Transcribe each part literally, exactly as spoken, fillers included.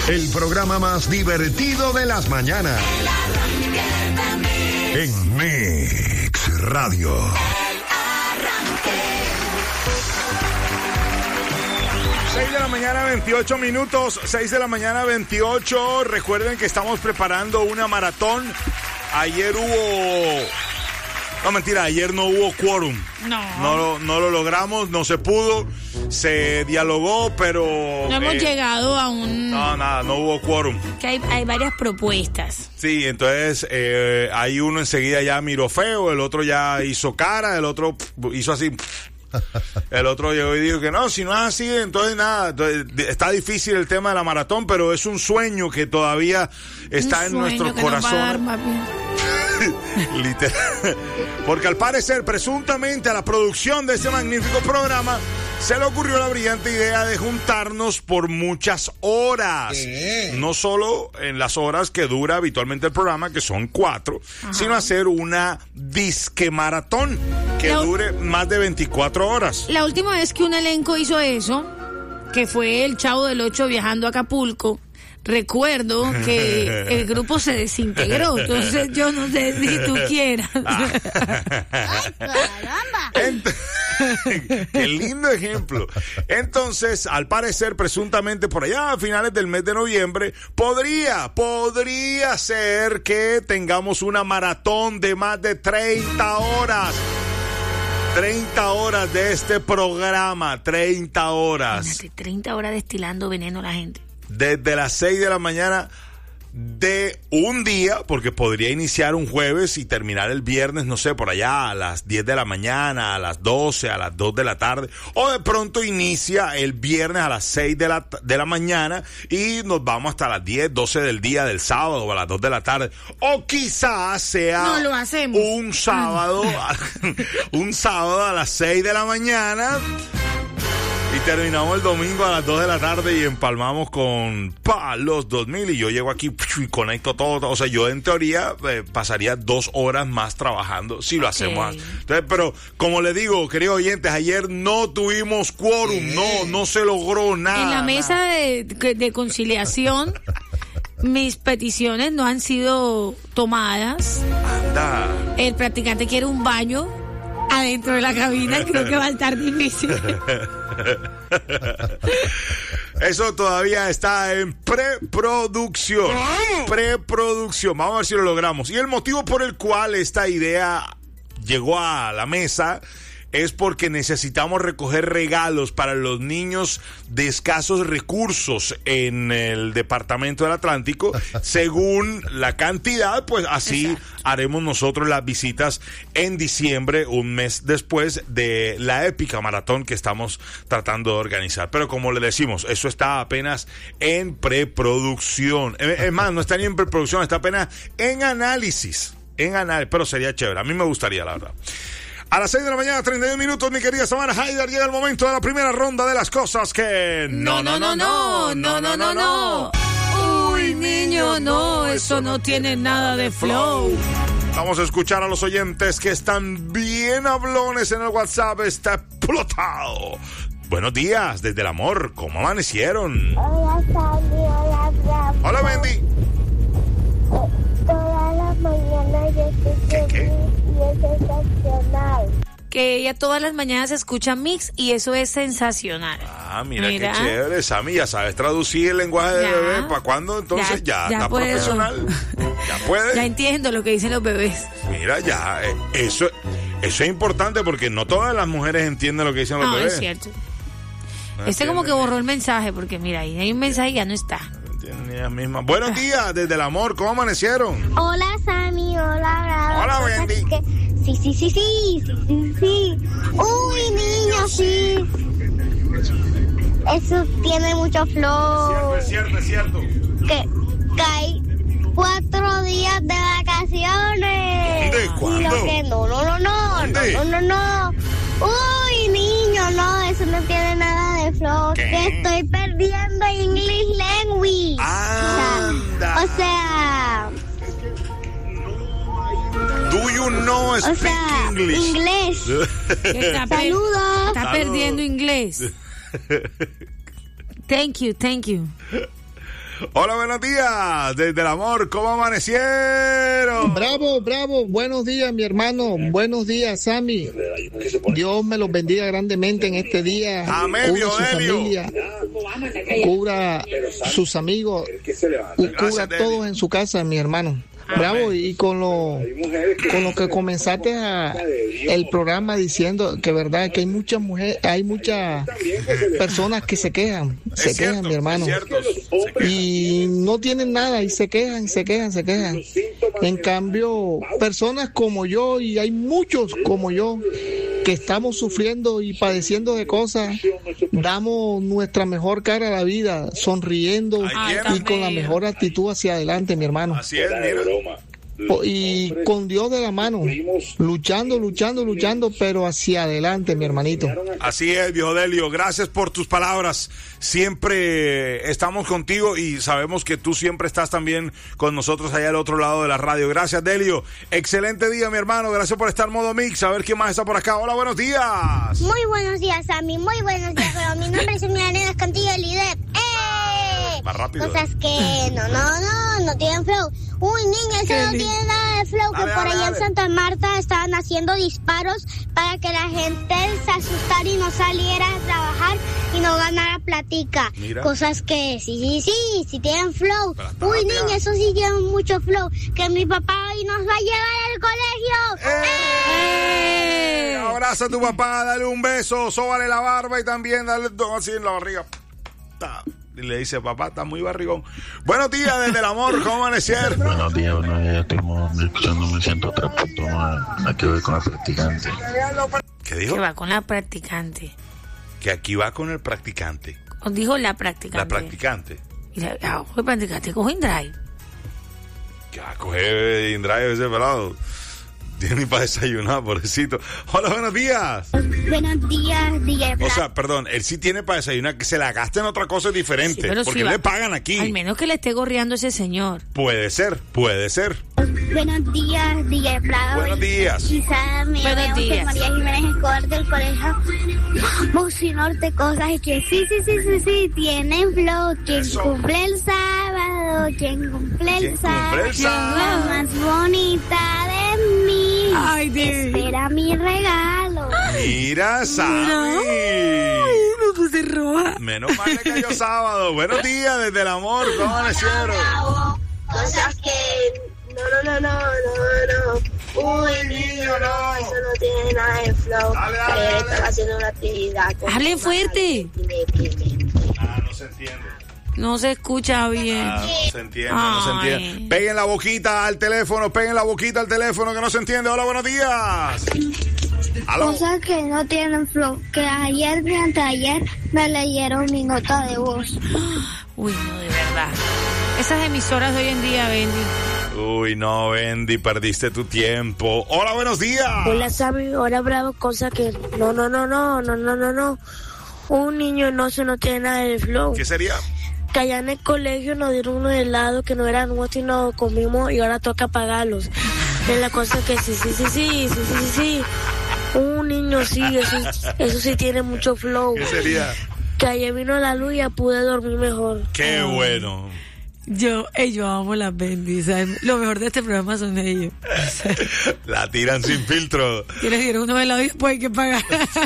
El programa más divertido de las mañanas. En Mix Radio. seis de la mañana, veintiocho minutos. seis de la mañana, veintiocho. Recuerden que estamos preparando una maratón. Ayer hubo... No, mentira, ayer no hubo quórum. No. No lo, no lo logramos, no se pudo. Se dialogó, pero... No hemos eh, llegado a un... No, nada, no hubo quórum. Que hay, hay varias propuestas. Sí, entonces eh, hay uno enseguida ya miró feo, el otro ya hizo cara, el otro pff, hizo así... El otro llegó y dijo que no, si no es así, entonces nada, entonces, está difícil el tema de la maratón, pero es un sueño que todavía está un en sueño nuestro que corazón. Nos va a dar, Literal. Porque al parecer, presuntamente a la producción de este magnífico programa se le ocurrió la brillante idea de juntarnos por muchas horas. ¿Qué? No solo en las horas que dura habitualmente el programa, que son cuatro, ajá, sino hacer una disque maratón que la, dure más de veinticuatro horas. La última vez que un elenco hizo eso, que fue el Chavo del Ocho viajando a Acapulco, recuerdo que el grupo se desintegró, entonces yo no sé si tú quieras. Ah. ¡Ay, caramba! Ent- ¡Qué lindo ejemplo! Entonces, al parecer, presuntamente por allá a finales del mes de noviembre, podría, podría ser que tengamos una maratón de más de treinta horas. treinta horas de este programa, treinta horas. Imagínate, treinta horas destilando veneno a la gente. Desde las seis de la mañana de un día, porque podría iniciar un jueves y terminar el viernes, no sé, por allá a las diez de la mañana, a las doce, a las dos de la tarde, o de pronto inicia el viernes a las seis de la, de la mañana y nos vamos hasta las diez, doce del día del sábado o a las dos de la tarde, o quizás sea no lo hacemos. un sábado, un sábado a las seis de la mañana. Y terminamos el domingo a las dos de la tarde y empalmamos con pa, los dos mil y yo llego aquí y conecto todo. O sea, yo en teoría eh, pasaría dos horas más trabajando si lo okay. hacemos. Entonces, pero como les digo, queridos oyentes, ayer no tuvimos quórum, no, no se logró nada. En la mesa de, de conciliación, mis peticiones no han sido tomadas. Anda. El practicante quiere un baño adentro de la cabina, creo que va a estar difícil. Eso todavía está en preproducción. Preproducción. Vamos a ver si lo logramos. Y el motivo por el cual esta idea llegó a la mesa es porque necesitamos recoger regalos para los niños de escasos recursos en el departamento del Atlántico. Según la cantidad, pues así exacto. haremos nosotros las visitas en diciembre, un mes después de la épica maratón que estamos tratando de organizar. Pero como le decimos, eso está apenas en preproducción. Es más, no está ni en preproducción, está apenas en análisis. En análisis, pero sería chévere. A mí me gustaría, la verdad. A las seis de la mañana, treinta y un minutos, mi querida Samara Haider, llega el momento de la primera ronda de las cosas que... No, no, no, no, no, no, no, no. Uy, niño, no, eso no tiene nada de flow. Vamos a escuchar a los oyentes que están bien hablones en el WhatsApp, está explotado. Buenos días, desde el amor, ¿cómo amanecieron? Hola, Sandy, hola, Rafa. Hola, Bendy. Todas las mañanas yo escucho ¿Qué, qué? Mix y es sensacional. Que ella todas las mañanas escucha Mix y eso es sensacional. Ah, mira, mira. qué chévere, Sammy, ya sabes traducir el lenguaje de ya, bebé. ¿Para cuándo? Entonces ya, ya, ya está puedo. Profesional. Ya puede. Ya entiendo lo que dicen los bebés. Mira, ya, eh, eso, eso es importante porque no todas las mujeres entienden lo que dicen los no, bebés. Es cierto. No este entienden. Como que borró el mensaje porque mira, ahí hay un mensaje y ya no está. Ellas mismas. Buenos días, desde el amor, ¿cómo amanecieron? Hola, Sammy, hola, Rafa. Hola, Wendy. Que... Sí, sí, sí, sí, sí, sí, sí. Uy, niño, sí. Eso tiene mucho flow. Es cierto, es cierto, es cierto. Que, que hay cuatro días de vacaciones. ¿De cuándo? Y lo que no, no, no, no, ¿Dónde? no, no, no, no. Uy, niño, no, eso no tiene nada de flow. ¿Qué? Que estoy perdiendo English language. Anda. O sea, Do you know o speak sea, English? inglés. Está per- Saludos. Está Saludos. perdiendo inglés. Thank you, thank you. Hola, buenos días. Desde el amor, ¿cómo amanecieron? Bravo, bravo. Buenos días, mi hermano. Buenos días, Sammy. Dios me los bendiga grandemente en este día. Amén, cubra su Diodelio. familia, cubra sus amigos, y cubra a todos en su casa, mi hermano. Bravo, y con lo con lo que comenzaste a, el programa diciendo que verdad que hay muchas mujeres, hay muchas personas que se quejan, se Es quejan, cierto, mi hermano, es cierto, se quejan. y no tienen nada y se quejan, se quejan, se quejan. En cambio, personas como yo, y hay muchos como yo, que estamos sufriendo y padeciendo de cosas, damos nuestra mejor cara a la vida, sonriendo Ay, y con la mejor actitud hacia adelante, mi hermano. Así es, mira. Y con Dios de la mano, luchando, luchando, luchando, pero hacia adelante, mi hermanito. Así es, viejo Delio. Gracias por tus palabras. Siempre estamos contigo y sabemos que tú siempre estás también con nosotros allá al otro lado de la radio. Gracias, Delio. Excelente día, mi hermano. Gracias por estar en modo mix. A ver quién más está por acá. Hola, buenos días. Muy buenos días, Sammy. Muy buenos días. Pero mi nombre es Emilia Arenas Cantillo de Lidep. ¡Eh! Más rápido. Cosas que no, no, no, no tienen flow. Uy, niña, eso no tiene nada de flow. Que Dale, por dale, allá dale. en Santa Marta estaban haciendo disparos para que la gente se asustara y no saliera a trabajar y no ganara platica. Mira. Cosas que sí, sí, sí, sí tienen flow. Pero está Uy, rápida. niña, eso sí tiene mucho flow. Que mi papá hoy nos va a llevar al colegio. ¡Eh! Abraza a tu papá, dale un beso, sóbale la barba y también dale dos así en la barriga. Ta. Y le dice, papá, está muy barrigón. Buenos días desde el amor, ¿cómo amanecieron? Buenos días, buenos días, estamos escuchando ciento tres punto nueve. Aquí voy con la practicante. ¿Qué dijo? Que va con la practicante. Que aquí va con el practicante. Os dijo la practicante. La practicante. Y la, la, la practicante coge InDrive. Que va a coger Indrive ese pelado. Tiene ni para desayunar, pobrecito. Hola, buenos días. Buenos días, D J O Black. sea, perdón, él sí tiene para desayunar, que se la gaste en otra cosa diferente. Sí, pero porque sí va- le pagan aquí. Al menos que le esté gorreando ese señor. Puede ser, puede ser. Buenos días, D J Black. Buenos días. Quizá me Buenos llamo días. María Jiménez Escobar del colegio Musi Norte, cosas y que sí, sí, sí, sí, sí, tienen flow. Quien Eso. cumple el sábado, quien cumple ¿Quién el cumple sábado, el sábado? la más bonita de mí. Ay, de- Espera mi regalo. Mira, Sammy. Me puse roja. Menos mal le cayó sábado. Buenos días desde el amor, ¿cómo amanecieron? Cosas que no, no, no, no, no, no. Uy, niño, no, eso no tiene nada de flow. Dale, dale, Ayer dale. estaba haciendo una actividad. con Hable mi fuerte. madre, pime, pime. Ah, no se entiende. No se escucha bien. Ah, no se entiende, no se Ay. entiende. Peguen la boquita al teléfono, peguen la boquita al teléfono que no se entiende. Hola, buenos días. Aló. Cosas que no tienen flow. Que ayer ni anteayer me leyeron mi nota de voz. Uy, no, de verdad. Esas emisoras de hoy en día, Bendy. Uy, no, Bendy, perdiste tu tiempo. Hola, buenos días. Hola Sammy, hola Bravo, cosa que no, no, no, no, no, no, no, no. Un niño no se no tiene nada de flow. ¿Qué sería? Que allá en el colegio nos dieron unos helados que no eran nuestros y nos comimos y ahora toca pagarlos. Es la cosa que sí, sí, sí, sí, sí, sí, sí, sí. Un niño sí, eso, eso sí tiene mucho flow. ¿Qué sería? Que ayer vino la luz y ya pude dormir mejor. Qué bueno. Yo, eh, yo amo las Bendy. ¿Sabes? Lo mejor de este programa son ellos. La tiran sin filtro. Que les dieron unos helados y después hay que pagar.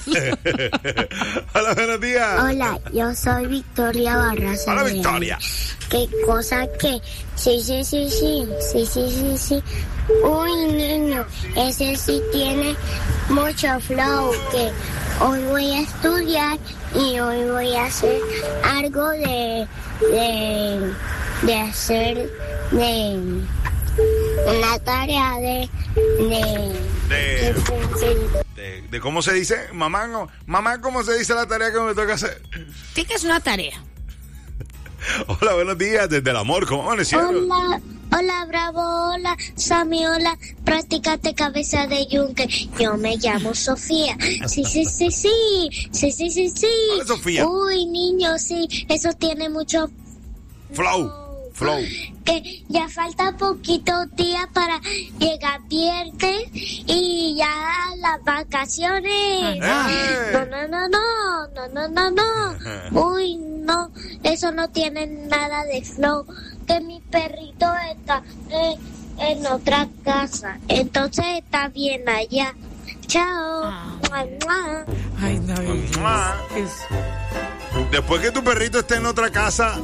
Hola, buenos días. Hola, yo soy Victoria Barraza. Hola, Victoria. Qué cosa que sí, sí, sí, sí, sí, sí, sí, sí. Uy, niño, ese sí tiene mucho flow. Que hoy voy a estudiar y hoy voy a hacer algo de, de, de hacer de una tarea de, de, De, de- de, de cómo se dice, mamá, no, mamá, ¿cómo se dice la tarea que me toca hacer? Tiene que es una tarea. Hola, buenos días, desde el amor, ¿cómo amanecieron? Hola, hola, Bravo, hola, Sammy, hola, practicate cabeza de yunque. Yo me llamo Sofía. Sí, sí, sí, sí, sí, sí, sí, sí. Hola, Sofía. Uy, niño, sí, eso tiene mucho Flow, Flow. Que ya falta poquitos días para llegar viernes y ya las vacaciones. ¡Eh! No, no, no, no, no, no, no, no. Uy, no, eso no tiene nada de flow. Que mi perrito está eh, en otra casa, entonces está bien allá. Chao. Ah. Mua, mua. Ay, no, Dios. Mua. Es- Después que tu perrito esté en otra casa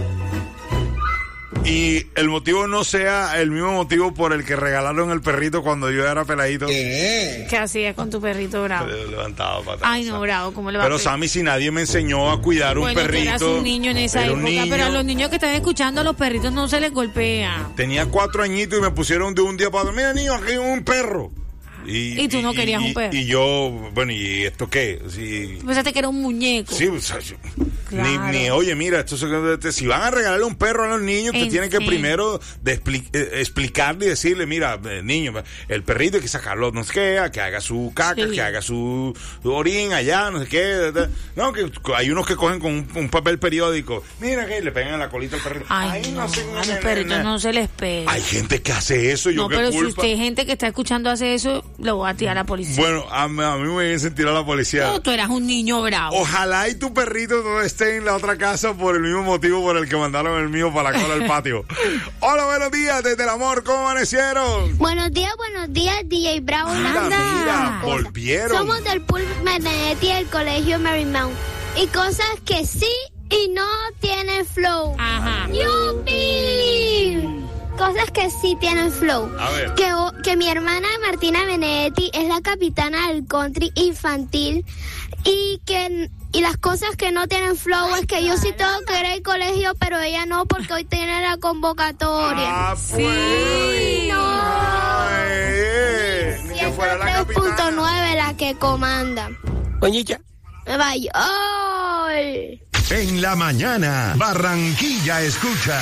y el motivo no sea el mismo motivo por el que regalaron el perrito cuando yo era peladito. ¿Qué hacías con tu perrito bravo? Le levantaba patas. Ay, no, bravo, ¿cómo le va Pero a pedir? Sammy, si nadie me enseñó a cuidar un Bueno, tú perrito. eras un niño en esa era un época, pero a niño. los niños que están escuchando, a los perritos no se les golpea. Tenía cuatro añitos y me pusieron de un día para otro. Mira, niño, aquí hay un perro. Y tú no querías y- un perro. Y yo, bueno, ¿y esto qué? Sí, Tú pensaste que era un muñeco. sí, o sea, yo- Claro. ni, ni, oye, mira, esto se- si van a regalarle un perro a los niños, te En tienen que serio. primero de expli- eh, explicarle y decirle, mira, eh, niño, el perrito hay que sacarlo, no sé qué, a que haga su caca, Sí. que haga su, su orín allá, no sé qué. No, que hay unos que cogen con un, un papel periódico. Mira que le pegan en la colita al perrito. Ay, no, sé, a los perritos no se les pega. Hay gente que hace eso, yo No, qué pero si culpa. usted, gente que está escuchando, hace eso, lo voy a tirar a la policía. Bueno, a, mí- a mí me viene a sentir a la policía. No, tú eras un niño bravo. Ojalá y tu perrito no esté en la otra casa por el mismo motivo por el que mandaron el mío para la cola del patio. Hola, buenos días desde el amor, ¿cómo amanecieron? Buenos días, buenos días, D J Bravo. y la Mira, Anda. mira, volvieron. Somos del Pool Benedetti del Colegio Marymount. Y cosas que sí y no tienen flow. Ajá. ¡Yupi! Cosas que sí tienen flow. A ver. Que, o- que mi hermana Martina Benedetti es la capitana del country infantil. Y que y las cosas que no tienen flow es que yo sí tengo que ir al colegio, pero ella no, porque hoy tiene la convocatoria. Ah, pues. No. Ay, ni que fuera la tres punto capitana. nueve la que comanda. Oñicha. Vaya. ¡Ay! En la mañana, Barranquilla escucha.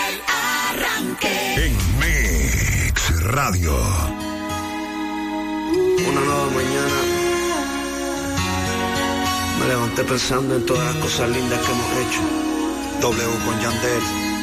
En Mix Radio. Una nueva mañana. Me levanté pensando en todas las cosas lindas que hemos hecho. W con Yandel.